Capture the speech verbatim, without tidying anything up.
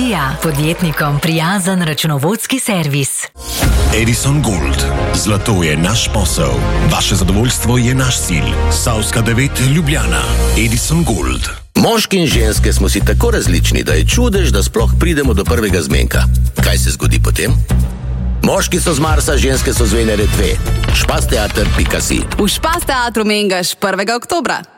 Dija, podjetnikom prijazen računovodski servis. Edison Gold. Zlato je naš posel. Vaše zadovoljstvo je naš cilj. Savska devet, Ljubljana. Edison Gold. Moški in ženske smo si tako različni, da je čudež, da sploh pridemo do prvega zmenka. Kaj se zgodi potem? Moški so z Marsa, ženske so z Venere dve. špas teater pika si. V Špas teatru mengaš prvega oktobra.